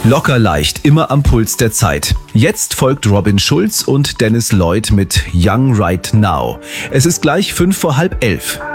Locker leicht, immer am Puls der Zeit. Jetzt folgt Robin Schulz und Dennis Lloyd mit Young Right Now. Es ist gleich 11:05.